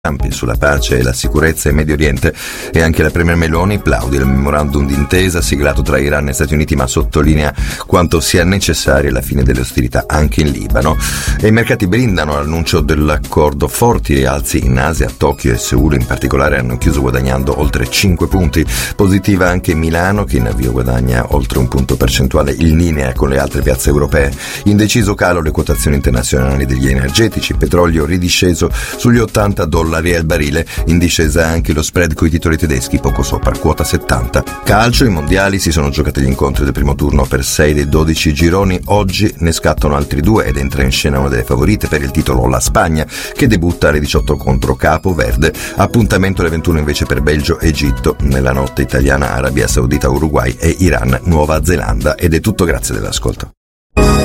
campi sulla pace e la sicurezza in Medio Oriente, e anche la Premier Meloni plaude il memorandum d'intesa siglato tra Iran e Stati Uniti, ma sottolinea quanto sia necessaria la fine delle ostilità anche in Libano. E i mercati brindano all'annuncio dell'accordo. Forti rialzi in Asia, Tokyo e Seul in particolare hanno chiuso guadagnando oltre 5 punti. Positiva anche Milano, che in avvio guadagna oltre un punto percentuale in linea con le altre piazze europee. Indeciso calo le quotazioni internazionali degli energetici, petrolio ridisceso sugli $80 al barile, in discesa anche lo spread coi titoli tedeschi poco sopra quota 70. Calcio, i mondiali, si sono giocati gli incontri del primo turno per 6 dei 12 gironi. Oggi ne scattano altri 2 ed entra in scena una delle favorite per il titolo, la Spagna, che debutta alle 18 contro Capo Verde. Appuntamento alle 21 invece per Belgio Egitto, nella notte italiana Arabia Saudita Uruguay e Iran Nuova Zelanda. Ed è tutto, grazie dell'ascolto.